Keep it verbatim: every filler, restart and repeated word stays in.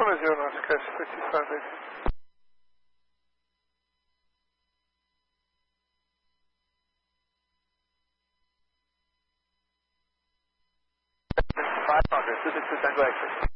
one zero knots, Coast fifty-five eighty. five hundred, two six two Tango X-ray.